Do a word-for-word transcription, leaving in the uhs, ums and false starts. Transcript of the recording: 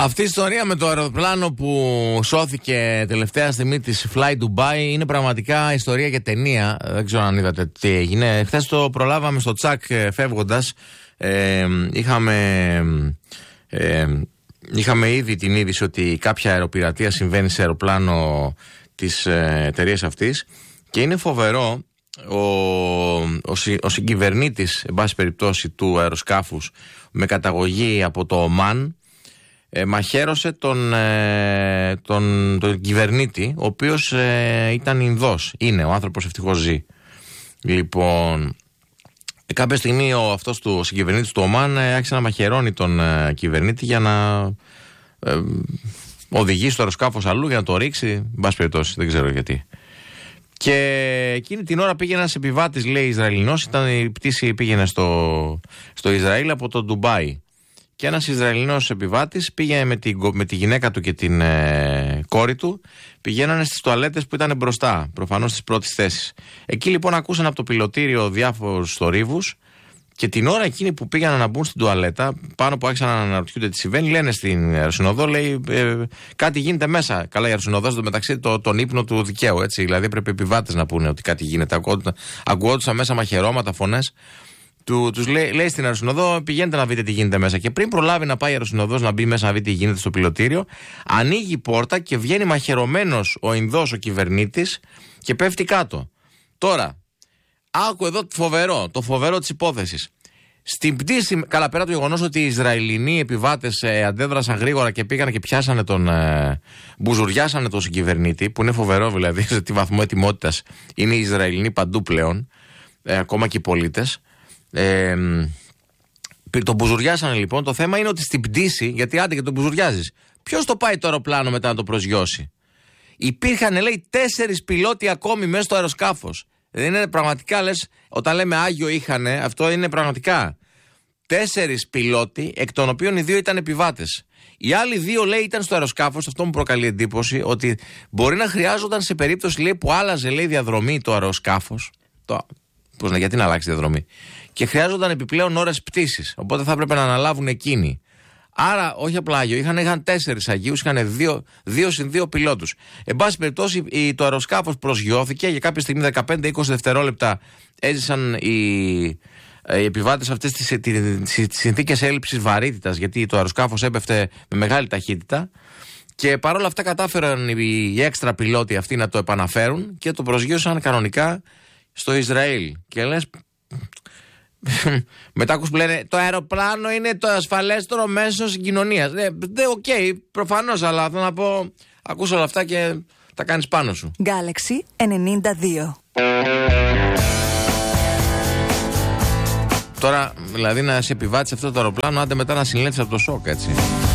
Αυτή η ιστορία με το αεροπλάνο που σώθηκε τελευταία στιγμή της Fly Dubai είναι πραγματικά ιστορία για ταινία. Δεν ξέρω αν είδατε τι έγινε. Χθες το προλάβαμε στο τσακ φεύγοντας. Ε, είχαμε, ε, είχαμε ήδη την είδηση ότι κάποια αεροπειρατεία συμβαίνει σε αεροπλάνο της εταιρείας αυτής. Και είναι φοβερό ο, ο, ο συγκυβερνήτης, εν πάση περιπτώσει, του αεροσκάφους με καταγωγή από το Ομάν, Ε, μαχαίρωσε τον, ε, τον, τον κυβερνήτη, ο οποίος ε, ήταν Ινδός. Είναι, ο άνθρωπος ευτυχώς ζει. Λοιπόν, ε, κάποια στιγμή ο, αυτός του, ο συγκυβερνήτης του Ομάν ε, άρχισε να μαχαιρώνει τον ε, κυβερνήτη για να ε, οδηγήσει το αεροσκάφος αλλού, για να το ρίξει. Εν πάση περιπτώσει, δεν ξέρω γιατί. Και εκείνη την ώρα πήγε ένας επιβάτης, λέει, Ισραηλινός. Ήταν, η πτήση πήγαινε στο, στο Ισραήλ από το Ντουμπάι. Και ένας Ισραηλινός επιβάτης πήγε με τη, με τη γυναίκα του και την ε, κόρη του, πηγαίνανε στις τουαλέτες που ήταν μπροστά, προφανώς στις πρώτες θέσεις. Εκεί λοιπόν ακούσαν από το πιλωτήριο διάφορους θορύβους και την ώρα εκείνη που πήγαν να μπουν στην τουαλέτα, πάνω που άρχισαν να αναρωτιούνται τι συμβαίνει, λένε στην αεροσυνοδό, λέει ε, κάτι γίνεται μέσα. Καλά, η αεροσυνοδό στο μεταξύ το, τον ύπνο του δικαίου, έτσι. Δηλαδή πρέπει οι επιβάτες να πούνε ότι κάτι γίνεται. Ακουγόντουσαν μέσα μαχαιρώματα, φωνές. Του, τους λέει, λέει στην αεροσυνοδό, πηγαίνετε να δείτε τι γίνεται μέσα. Και πριν προλάβει να πάει η αεροσυνοδός να μπει μέσα να δει τι γίνεται στο πιλωτήριο, ανοίγει η πόρτα και βγαίνει μαχαιρωμένος ο Ινδός ο κυβερνήτης και πέφτει κάτω. Τώρα, άκου εδώ φοβερό, το φοβερό της υπόθεσης. Στην πτήση, καλά, πέρα το γεγονός ότι οι Ισραηλινοί επιβάτες ε, αντέδρασαν γρήγορα και πήγαν και πιάσανε τον. Ε, μπουζουριάσανε τον συγκυβερνήτη, που είναι φοβερό δηλαδή, σε τι βαθμό ετοιμότητας είναι οι Ισραηλινοί παντού πλέον, ε, ακόμα και οι πολίτες. Ε, τον μπουζουριάσανε λοιπόν. Το θέμα είναι ότι στην πτήση, γιατί άντε και τον μπουζουριάζεις, ποιος το πάει το αεροπλάνο μετά να το προσγειώσει? Υπήρχαν, λέει, τέσσερις πιλότοι ακόμη μέσα στο αεροσκάφος. Δεν είναι πραγματικά, λες, όταν λέμε άγιο είχανε, αυτό είναι πραγματικά. Τέσσερις πιλότοι, εκ των οποίων οι δύο ήταν επιβάτες. Οι άλλοι δύο, λέει, ήταν στο αεροσκάφος. Αυτό μου προκαλεί εντύπωση, ότι μπορεί να χρειάζονταν σε περίπτωση, λέει, που άλλαζε, λέει, διαδρομή το αεροσκάφος. Το, πώς να, γιατί να αλλάξει διαδρομή? Και χρειάζονταν επιπλέον ώρες πτήσης. Οπότε θα έπρεπε να αναλάβουν εκείνοι. Άρα, όχι απλά άγιο, είχαν, είχαν τέσσερις αγίους, είχαν δύο, δύο συν δύο πιλότους. Εν πάση περιπτώσει, το αεροσκάφος προσγειώθηκε. Για κάποια στιγμή, δεκαπέντε με είκοσι δευτερόλεπτα, έζησαν οι, οι επιβάτες αυτές τις, τις συνθήκες έλλειψης βαρύτητας, γιατί το αεροσκάφος έπεφτε με μεγάλη ταχύτητα. Και παρόλα αυτά, κατάφεραν οι, οι έξτρα πιλότοι αυτοί να το επαναφέρουν και το προσγείωσαν κανονικά στο Ισραήλ. Και λες. Μετά ακούς που λένε το αεροπλάνο είναι το ασφαλέστερο μέσο συγκοινωνίας. Ναι, οκ, okay, προφανώς, αλλά θέλω να πω, ακούς όλα αυτά και τα κάνεις πάνω σου. Galaxy ενενήντα δύο. Τώρα, δηλαδή, να σε επιβάτεις αυτό το αεροπλάνο, άντε μετά να συνέλθεις από το σοκ, έτσι.